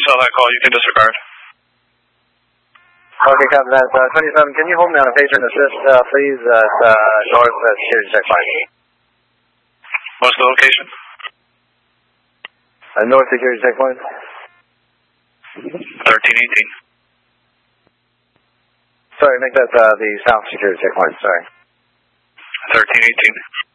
saw that call. You can disregard. Okay, copy that. 27, can you hold me on a pager and assist, please, north security checkpoint? What's the location? North security checkpoint. 1318. Sorry, make that the south security checkpoint, sorry. 1318.